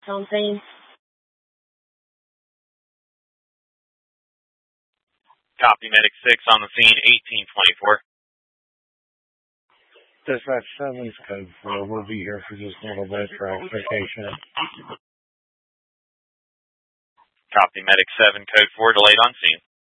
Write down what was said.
On scene. Copy, Medic 6 on the scene, 1824. Dispatch 7's code 4. We'll be here for just a little bit for extrication. Copy, Medic 7, code 4, delayed on scene.